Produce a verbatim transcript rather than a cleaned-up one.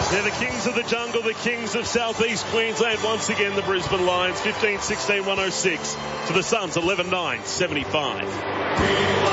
They're the kings of the jungle, the kings of southeast Queensland. Once again, the Brisbane Lions, fifteen sixteen one oh six to the Suns, eleven nine seventy-five.